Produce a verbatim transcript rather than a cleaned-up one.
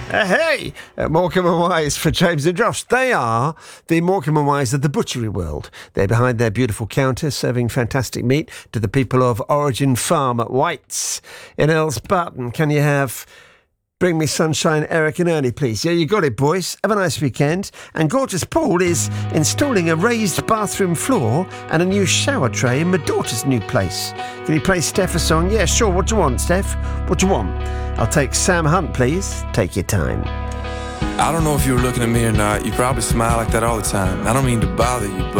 Uh, hey, uh, Morecambe and Wise for James and Josh. They are the Morecambe and Wise of the butchery world. They're behind their beautiful counter serving fantastic meat to the people of Origin Farm at White's in Earls Button. Can you have... Bring me sunshine, Eric and Ernie, please. Yeah, you got it, boys. Have a nice weekend. And Gorgeous Paul is installing a raised bathroom floor and a new shower tray in my daughter's new place. Can you play Steph a song? Yeah, sure. What do you want, Steph? What do you want? I'll take Sam Hunt, please. Take your time. I don't know if you were looking at me or not. You probably smile like that all the time. I don't mean to bother you, but